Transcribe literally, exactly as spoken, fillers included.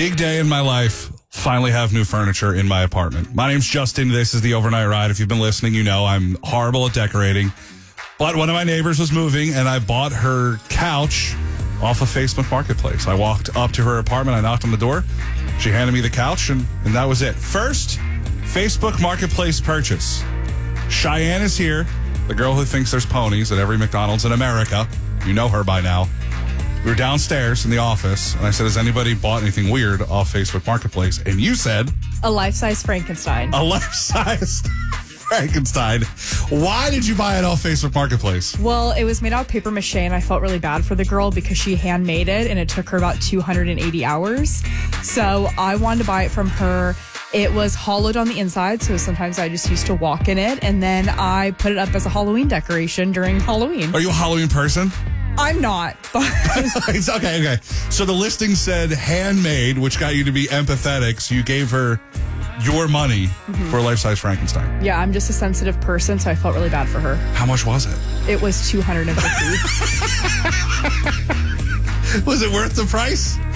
Big day in my life. Finally have new furniture in my apartment. My name's Justin. This is the Overnight Ride. If you've been listening, you know I'm horrible at decorating. But one of my neighbors was moving, and I bought her couch off of Facebook Marketplace. I walked up to her apartment. I knocked on the door. She handed me the couch, and, and that was it. First Facebook Marketplace purchase. Cheyenne is here, the girl who thinks there's ponies at every McDonald's in America. You know her by now. We were downstairs in the office, and I said, has anybody bought anything weird off Facebook Marketplace? And you said... A life-size Frankenstein. A life-size Frankenstein. Why did you buy it off Facebook Marketplace? Well, it was made out of paper mache, and I felt really bad for the girl because she handmade it, and it took her about two hundred eighty hours. So I wanted to buy it from her. It was hollowed on the inside, so sometimes I just used to walk in it, and then I put it up as a Halloween decoration during Halloween. Are you a Halloween person? I'm not, but... It's okay, okay. So the listing said handmade, which got you to be empathetic, so you gave her your money mm-hmm. for a life-size Frankenstein. Yeah, I'm just a sensitive person, so I felt really bad for her. How much was it? It was two hundred fifty dollars. Was it worth the price?